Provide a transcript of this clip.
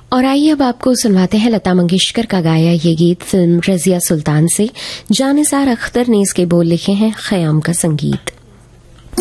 और आइए अब आपको सुनवाते हैं लता मंगेशकर का गाया ये गीत फिल्म रजिया सुल्तान से। जानिसार अख्तर ने इसके बोल लिखे हैं, ख़याम का संगीत।